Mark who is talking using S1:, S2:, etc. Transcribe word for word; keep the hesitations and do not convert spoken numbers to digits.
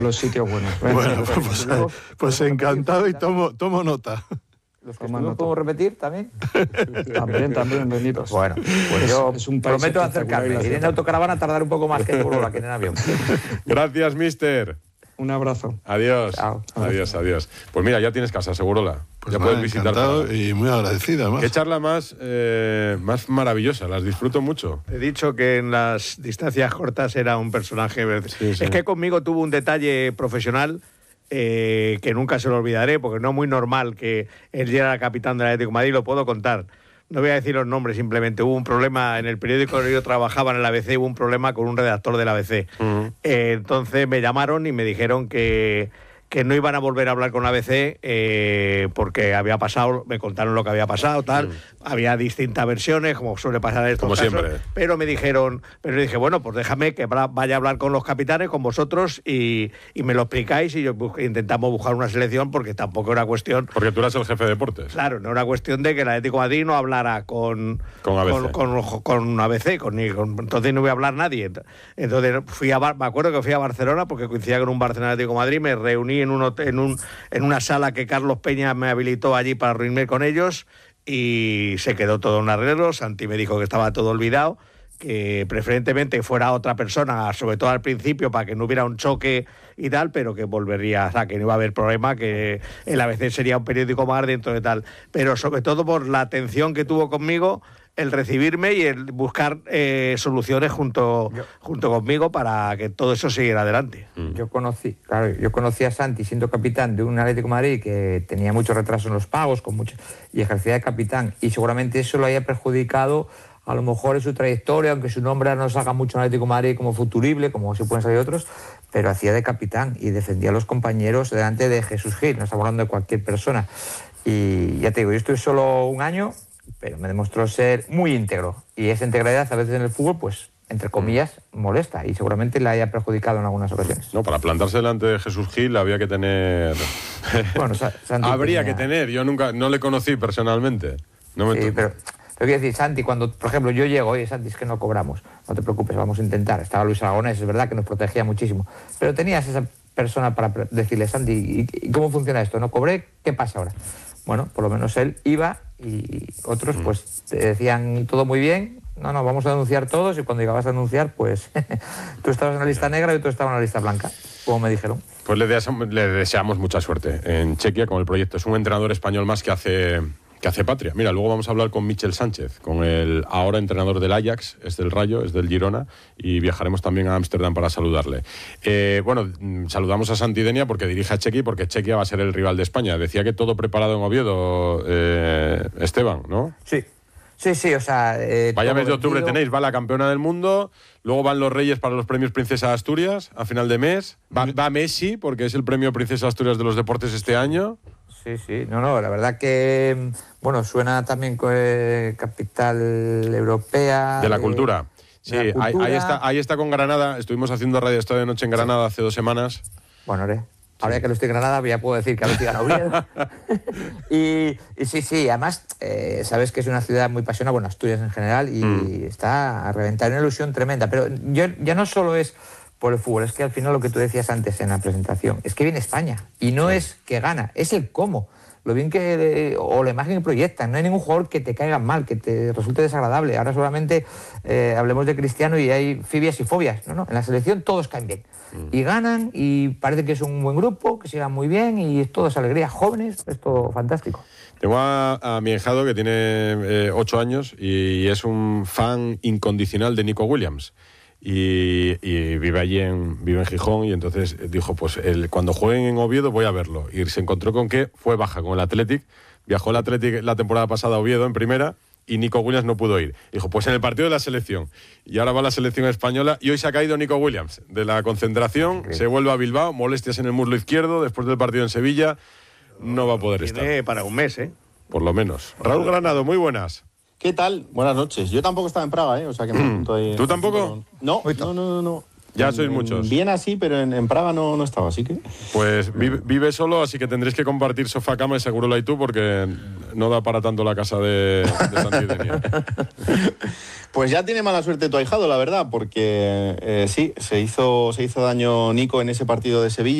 S1: los sitios buenos.
S2: Bueno, pues, pues, pues encantado y tomo, tomo nota.
S3: ¿Los que no puedo repetir también?
S1: También, también, benditos.
S3: Bueno, pues
S1: es,
S3: yo
S1: es un país
S3: prometo acercarme. Ir en autocaravana tardar un poco más que en Urola, que en avión.
S4: Gracias, mister.
S1: Un abrazo.
S4: Adiós.
S3: Chao.
S4: Adiós, adiós. Pues mira, ya tienes casa, Segurola.
S2: Pues
S4: ya
S2: nada,
S4: puedes visitar.
S2: encantado y muy agradecido, además.
S4: Qué charla más, eh, más maravillosa, las disfruto mucho.
S5: He dicho que en las distancias cortas era un personaje...
S4: Sí, sí.
S5: Es que conmigo tuvo un detalle profesional eh, que nunca se lo olvidaré, porque no es muy normal que él ya era capitán del Atlético de Madrid, lo puedo contar. No voy a decir los nombres, simplemente hubo un problema en el periódico en el que yo trabajaba en el A B C, hubo un problema con un redactor del A B C. Uh-huh. Eh, entonces me llamaron y me dijeron que, que no iban a volver a hablar con A B C eh, porque había pasado, me contaron lo que había pasado, tal. Uh-huh. Había distintas versiones, como suele pasar en estos
S4: como
S5: casos.
S4: Siempre.
S5: Pero me dijeron, pero dije, bueno, pues déjame que vaya a hablar con los capitanes, con vosotros, y, y me lo explicáis y yo bus- intentamos buscar una selección, porque tampoco era cuestión...
S4: Porque tú eras el jefe de deportes.
S5: Claro, no era cuestión de que el Atlético de Madrid no hablara con,
S4: con A B C.
S5: Con, con, con A B C, con, con, entonces no iba a hablar nadie. Entonces fui a, me acuerdo que fui a Barcelona, porque coincidía con un Barcelona Atlético de Madrid, me reuní en, un hotel, en, un, en una sala que Carlos Peña me habilitó allí para reunirme con ellos, y se quedó todo en arreglo. Santi me dijo que estaba todo olvidado, que preferentemente fuera otra persona, sobre todo al principio, para que no hubiera un choque y tal, pero que volvería, o sea, que no iba a haber problema, que el A B C sería un periódico más dentro de tal, pero sobre todo por la atención que tuvo conmigo, el recibirme y el buscar eh, soluciones junto, yo, junto conmigo para que todo eso siguiera adelante.
S3: Yo conocí, claro, yo conocí a Santi siendo capitán de un Atlético de Madrid que tenía mucho retraso en los pagos, con mucho, y ejercía de capitán, y seguramente eso lo haya perjudicado a lo mejor en su trayectoria, aunque su nombre no salga mucho en Atlético de Madrid como futurible, como si pueden salir otros, pero hacía de capitán y defendía a los compañeros delante de Jesús Gil, no estamos hablando de cualquier persona. Y ya te digo, yo estuve solo un año, pero me demostró ser muy íntegro, y esa integridad a veces en el fútbol, pues, entre comillas, molesta, y seguramente le haya perjudicado en algunas ocasiones.
S4: No, para plantarse delante de Jesús Gil había que tener...
S3: Bueno, Santi
S4: habría
S3: tenía...
S4: que tener, yo nunca, no le conocí personalmente. No me
S3: sí,
S4: to...
S3: pero... Pero quiero decir, Santi, cuando, por ejemplo, yo llego, oye, Santi, es que no cobramos, no te preocupes, vamos a intentar. Estaba Luis Aragonés, es verdad que nos protegía muchísimo, pero tenías esa persona para decirle, Santi, ¿y cómo funciona esto? ¿No cobré? ¿Qué pasa ahora? Bueno, por lo menos él iba, y otros pues te decían todo muy bien, no, no, vamos a denunciar todos, y cuando llegabas a denunciar, pues tú estabas en la lista negra y tú estabas en la lista blanca, como me dijeron.
S4: Pues le deseamos, le deseamos mucha suerte en Chequia con el proyecto. Es un entrenador español más que hace... que hace patria. Mira, luego vamos a hablar con Michel Sánchez, con el ahora entrenador del Ajax, es del Rayo, es del Girona, y viajaremos también a Ámsterdam para saludarle. Eh, bueno, saludamos a Santi Denia porque dirige a Chequia, porque Chequia va a ser el rival de España. Decía que todo preparado en Oviedo, eh, Esteban, ¿no?
S3: Sí. Sí, sí, o sea... Eh,
S4: Vaya mes de octubre
S3: vendido.
S4: tenéis, va la campeona del mundo, luego van los Reyes para los premios Princesa Asturias a final de mes, va, va Messi, porque es el premio Princesa Asturias de los deportes este año.
S3: Sí, sí, no, no, la verdad que, bueno, suena también eh, capital europea...
S4: De la cultura. Sí,
S3: la cultura.
S4: Ahí, ahí, está, ahí está con Granada, estuvimos haciendo Radio Estadio de Noche en Granada sí. hace dos semanas.
S3: Bueno, haré. Ahora ya que lo estoy en Granada, ya puedo decir que ahora estoy en Oviedo. y, y sí, sí, además, eh, sabes que es una ciudad muy apasionada, bueno, Asturias en general, y mm. está a reventar, una ilusión tremenda. Pero yo, ya no solo es por el fútbol, es que al final lo que tú decías antes en la presentación, es que viene España, y no sí. es que gana, es el cómo. Lo bien que, o la imagen que proyectan, no hay ningún jugador que te caiga mal, que te resulte desagradable. Ahora solamente eh, hablemos de Cristiano y hay fibias y fobias. No, no, en la selección todos caen bien. Mm. Y ganan, y parece que es un buen grupo, que se llevan muy bien, y es todo es alegría. Jóvenes, es todo fantástico.
S4: Tengo a, a mi enjado que tiene eh, ocho años y es un fan incondicional de Nico Williams. Y, y vive allí en, vive en Gijón, y entonces dijo, pues el, cuando jueguen en Oviedo voy a verlo. Y se encontró con que fue baja con el Athletic, viajó el Athletic la temporada pasada a Oviedo en primera, y Nico Williams no pudo ir. Dijo, pues en el partido de la selección. Y ahora va la selección española, y hoy se ha caído Nico Williams de la concentración, okay. Se vuelve a Bilbao, molestias en el muslo izquierdo, después del partido en Sevilla, no va a poder
S5: Tiene
S4: estar.
S5: Para un mes, ¿eh?
S4: Por lo menos. Raúl Granado, muy buenas.
S6: ¿Qué tal? Buenas noches. Yo tampoco estaba en Praga, ¿eh? O sea que me apunto ahí.
S4: ¿Tú tampoco?
S6: No, no, no, no, no.
S4: Ya
S6: en,
S4: sois muchos.
S6: Bien así, pero en, en Praga no, no estaba, así que...
S4: Pues vive, vive solo, así que tendréis que compartir sofá, cama y Segurola y tú, porque no da para tanto la casa de, de Santidenia.
S6: Pues ya tiene mala suerte tu ahijado, la verdad, porque eh, sí, se hizo, se hizo daño Nico en ese partido de Sevilla.